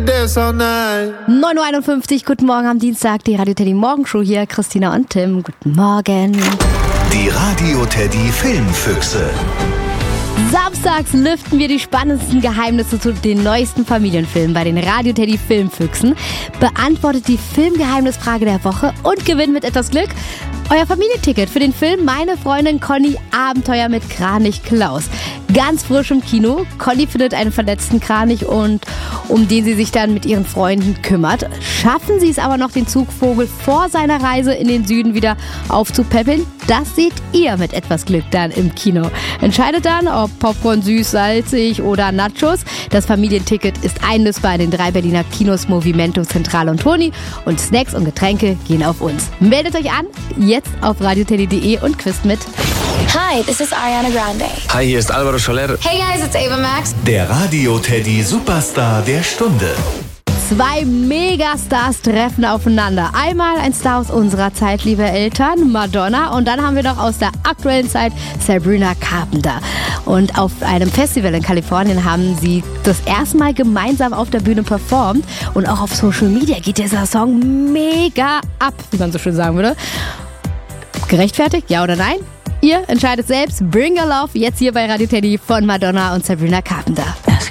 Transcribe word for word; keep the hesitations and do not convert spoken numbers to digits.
neun Uhr einundfünfzig, guten Morgen am Dienstag, die Radio Teddy Morgenshow hier, Christina und Tim, guten Morgen. Die Radio Teddy Filmfüchse. Samstags lüften wir die spannendsten Geheimnisse zu den neuesten Familienfilmen bei den Radio Teddy Filmfüchsen, beantwortet die Filmgeheimnisfrage der Woche und gewinnt mit etwas Glück euer Familienticket für den Film Meine Freundin Conny Abenteuer mit Kranich Klaus. Ganz frisch im Kino. Conny findet einen verletzten Kranich und um den sie sich dann mit ihren Freunden kümmert. Schaffen sie es aber noch, den Zugvogel vor seiner Reise in den Süden wieder aufzupäppeln? Das seht ihr mit etwas Glück dann im Kino. Entscheidet dann, ob Popcorn süß, salzig oder Nachos. Das Familienticket ist einlösbar in den drei Berliner Kinos Movimento, Zentrale und Toni. Und Snacks und Getränke gehen auf uns. Meldet euch an, jetzt auf radioteddy punkt de und quizt mit. Hi, this is Ariana Grande. Hi, hier ist Alvaro Soler. Hey guys, it's Ava Max. Der Radio Teddy Superstar der Stunde. Zwei Megastars treffen aufeinander. Einmal ein Star aus unserer Zeit, liebe Eltern, Madonna. Und dann haben wir noch aus der aktuellen Zeit Sabrina Carpenter. Und auf einem Festival in Kalifornien haben sie das erste Mal gemeinsam auf der Bühne performt. Und auch auf Social Media geht dieser Song mega ab, wie man so schön sagen würde. Gerechtfertigt, ja oder nein? Ihr entscheidet selbst. Bring Your Love jetzt hier bei Radio Teddy von Madonna und Sabrina Carpenter.